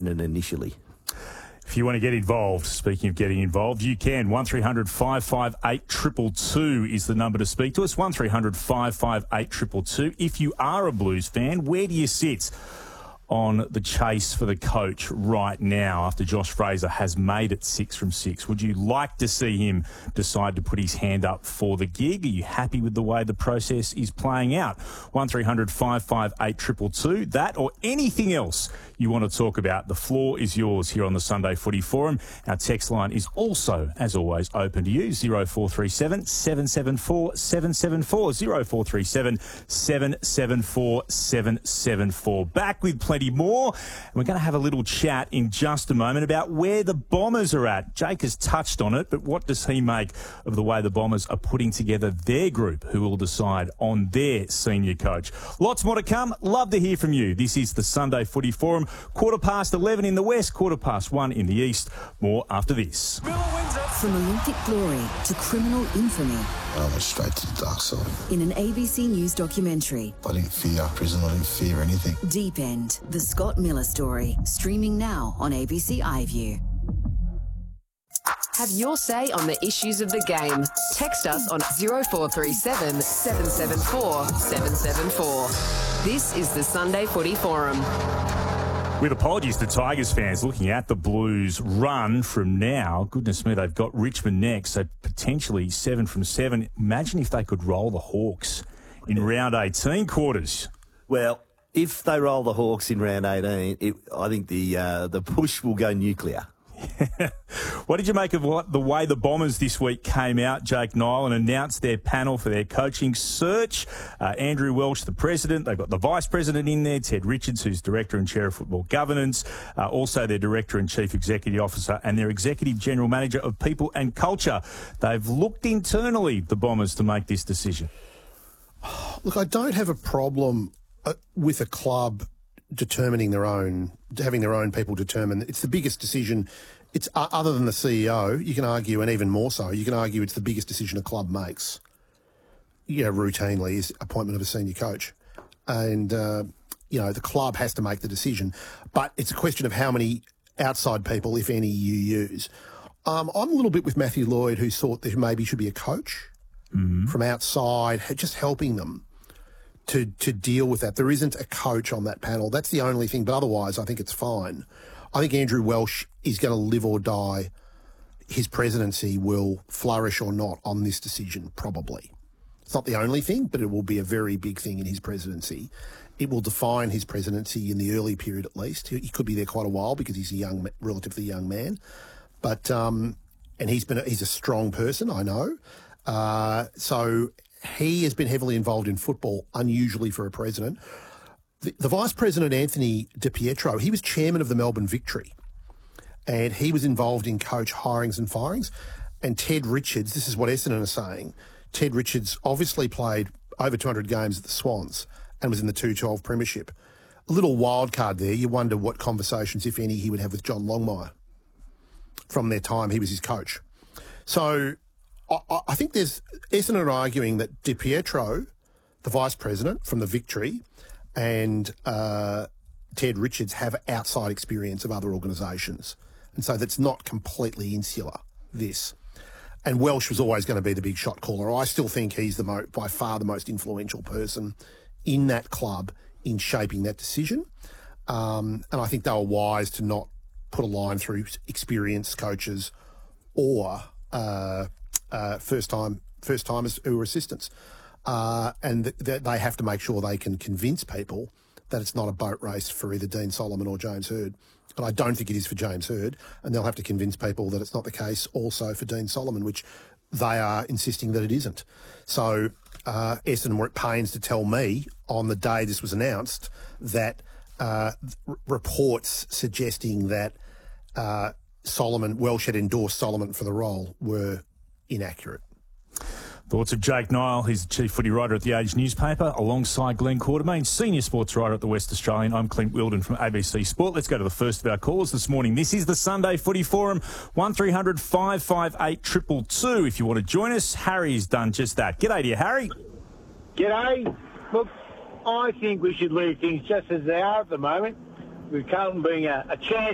pertinent initially. If you want to get involved, speaking of getting involved, you can. 1300 558 222 is the number to speak to us. 1300 558 222. If you are a Blues fan, where do you sit on the chase for the coach right now after Josh Fraser has made it 6 from 6? Would you like to see him decide to put his hand up for the gig? Are you happy with the way the process is playing out? 1300 558 222. That or anything else you want to talk about, the floor is yours here on the Sunday Footy Forum. Our text line is also, as always, open to you. 0437 774 774. 0437 774 774. Back with plenty more. And we're going to have a little chat in just a moment about where the Bombers are at. Jake has touched on it, but what does he make of the way the Bombers are putting together their group, who will decide on their senior coach? Lots more to come. Love to hear from you. This is the Sunday Footy Forum. 11:15 in the west, 1:15 in the east. More after this. From Olympic glory to criminal infamy. I went straight to the dark side. In an ABC News documentary. I didn't fear prison, I didn't fear anything. Deep End, the Scott Miller story. Streaming now on ABC iView. Have your say on the issues of the game. Text us on 0437 774 774. This is the Sunday Footy Forum. With apologies to Tigers fans looking at the Blues run from now. Goodness me, they've got Richmond next, so potentially 7 from 7. Imagine if they could roll the Hawks in round 18 quarters. Well, if they roll the Hawks in round 18, I think the push will go nuclear. What did you make of the way the Bombers this week came out, Jake Niall, and announced their panel for their coaching search? Andrew Welsh, the president. They've got the vice president in there, Ted Richards, who's director and chair of football governance, also their director and chief executive officer, and their executive general manager of people and culture. They've looked internally, the Bombers, to make this decision. Look, I don't have a problem with a club determining having their own people determine. It's the biggest decision. It's other than the CEO, you can argue, and even more so, you can argue it's the biggest decision a club makes, routinely, is appointment of a senior coach. And, the club has to make the decision. But it's a question of how many outside people, if any, you use. I'm a little bit with Matthew Lloyd, who thought there maybe should be a coach from outside, just helping them to deal with that. There isn't a coach on that panel. That's the only thing. But otherwise, I think it's fine. I think Andrew Welsh is going to live or die. His presidency will flourish or not on this decision, probably. It's not the only thing, but it will be a very big thing in his presidency. It will define his presidency in the early period at least. He could be there quite a while because he's a relatively young man. But and he's a strong person, I know. So he has been heavily involved in football, unusually for a president. The Vice President, Anthony DiPietro, he was chairman of the Melbourne Victory, and he was involved in coach hirings and firings. And Ted Richards, this is what Essendon are saying, Ted Richards obviously played over 200 games at the Swans and was in the 212 premiership. A little wild card there. You wonder what conversations, if any, he would have with John Longmire from their time he was his coach. So I think Essendon are arguing that DiPietro, the Vice President from the Victory, and Ted Richards have outside experience of other organisations. And so that's not completely insular, this. And Welsh was always going to be the big shot caller. I still think he's by far the most influential person in that club in shaping that decision. And I think they were wise to not put a line through experienced coaches or first-timers who are assistants. And that they have to make sure they can convince people that it's not a boat race for either Dean Solomon or James Hird. And I don't think it is for James Hird. And they'll have to convince people that it's not the case also for Dean Solomon, which they are insisting that it isn't. So Essendon were at pains to tell me on the day this was announced that reports suggesting that Welsh had endorsed Solomon for the role were inaccurate. Thoughts of Jake Niall. He's the chief footy writer at The Age newspaper, alongside Glenn Quartermain, senior sports writer at The West Australian. I'm Clint Wilden from ABC Sport. Let's go to the first of our callers this morning. This is the Sunday Footy Forum, 1300 558 222. If you want to join us, Harry's done just that. G'day to you, Harry. G'day. Look, I think we should leave things just as they are at the moment, with Carlton being a chance